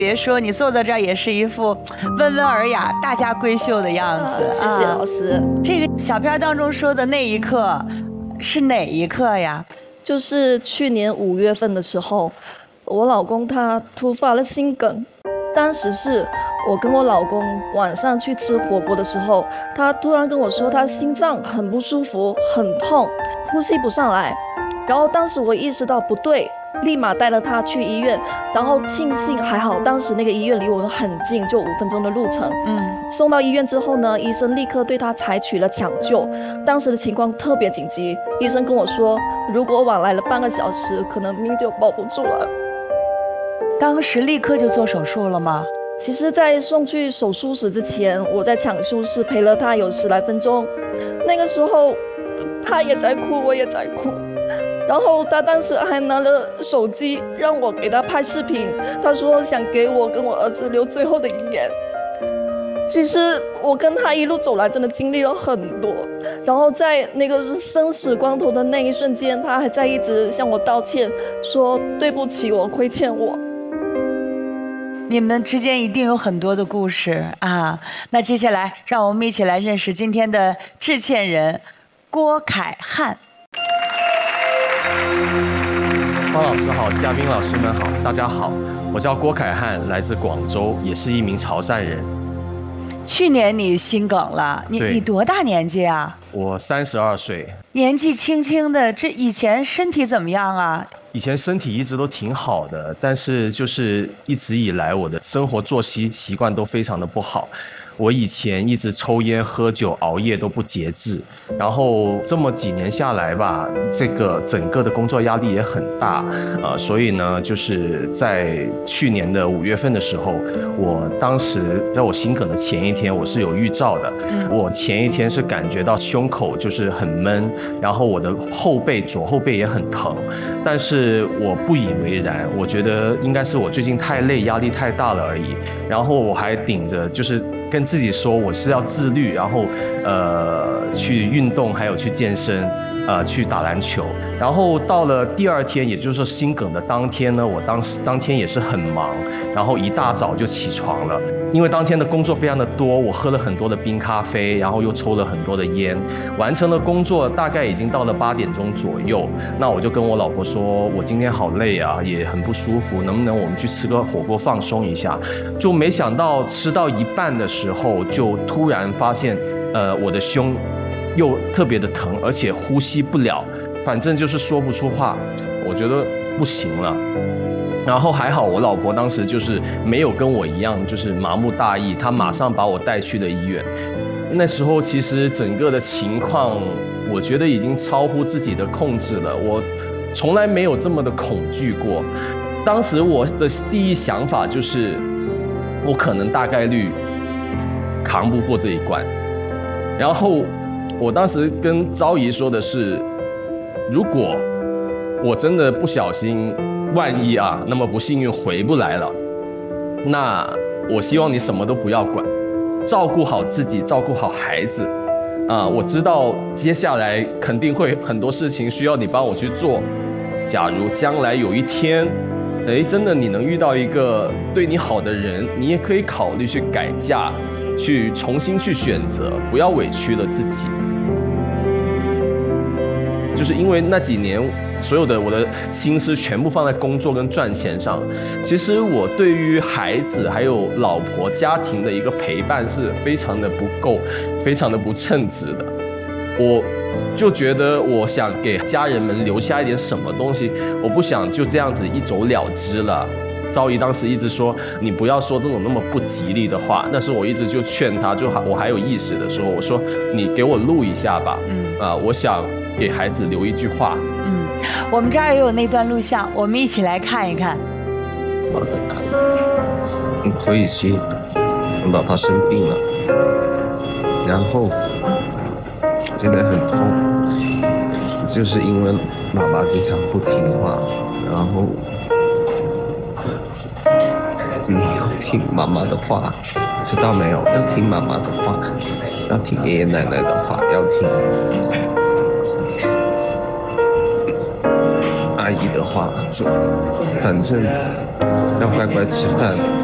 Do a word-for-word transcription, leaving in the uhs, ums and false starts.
别说你坐在这儿也是一副温文尔雅、大家闺秀的样子。 啊、谢谢老师、啊。 这个小片当中说的那一刻是哪一刻呀？ 就是去年五月份的时候，我老公他突发了心梗。当时是我跟我老公晚上去吃火锅的时候，他突然跟我说他心脏很不舒服，很痛，呼吸不上来。然后当时我意识到不对，立马带了他去医院，然后庆幸还好当时那个医院离我们很近，就五分钟的路程。嗯，送到医院之后呢，医生立刻对他采取了抢救。当时的情况特别紧急，医生跟我说，如果晚来了半个小时，可能命就保不住了。 当时立刻就做手术了吗？ 其实在送去手术室之前，我在抢救室陪了他有十来分钟。那个时候他也在哭，我也在哭，然后他当时还拿了手机让我给他拍视频，他说想给我跟我儿子留最后的遗言。其实我跟他一路走来真的经历了很多，然后在那个生死关头的那一瞬间，他还在一直向我道歉，说对不起，我亏欠我。 你们之间一定有很多的故事啊！那接下来让我们一起来认识今天的致歉人郭凯汉。 方老师好，嘉宾老师们好，大家好，我叫郭凯汉，来自广州，也是一名潮汕人。 去年你心梗了，你你多大年纪啊？ 我三十二岁。 年纪轻轻的，这以前身体怎么样啊？ 以前身体一直都挺好的，但是就是一直以来我的生活作息习惯都非常的不好。我以前一直抽烟喝酒熬夜都不节制，然后这么几年下来吧，这个整个的工作压力也很大，呃，所以呢，就是在去年的五月份的时候，我当时在我心梗的前一天，我是有预兆的。我前一天是感觉到胸口就是很闷，然后我的后背左后背也很疼，但是我不以为然，我觉得应该是我最近太累，压力太大了而已。然后我还顶着就是跟自己说我是要自律，然后呃去运动，还有去健身，呃去打篮球。然后到了第二天，也就是说心梗的当天呢，我当时当天也是很忙，然后一大早就起床了，因为当天的工作非常的多，我喝了很多的冰咖啡，然后又抽了很多的烟，完成了工作大概已经到了八点钟左右。那我就跟我老婆说，我今天好累啊，也很不舒服，能不能我们去吃个火锅放松一下？就没想到吃到一半的时候，就突然发现，呃，我的胸又特别的疼，而且呼吸不了，反正就是说不出话，我觉得不行了。然后还好我老婆当时就是没有跟我一样就是麻木大意，她马上把我带去了医院。那时候其实整个的情况我觉得已经超乎自己的控制了，我从来没有这么的恐惧过。当时我的第一想法就是我可能大概率扛不过这一关。然后我当时跟昭仪说的是，如果我真的不小心万一啊那么不幸运回不来了，那我希望你什么都不要管，照顾好自己，照顾好孩子啊！我知道接下来肯定会很多事情需要你帮我去做，假如将来有一天哎，真的你能遇到一个对你好的人，你也可以考虑去改嫁，去重新去选择，不要委屈了自己。就是因为那几年所有的我的心思全部放在工作跟赚钱上，其实我对于孩子还有老婆家庭的一个陪伴是非常的不够，非常的不称职的。我就觉得我想给家人们留下一点什么东西，我不想就这样子一走了之了。昭仪当时一直说你不要说这种那么不吉利的话，但是我一直就劝他，就我还有意识的时候，我说你给我录一下吧，嗯啊、呃，我想给孩子留一句话。 嗯，我们这儿也有那段录像，我们一起来看一看。 你可以去老婆生病了，然后现在很痛，就是因为妈妈经常不听话，然后你要听妈妈的话，知道没有？要听妈妈的话，要听爷爷奶奶的话，要听阿姨的话，就反正要乖乖吃饭，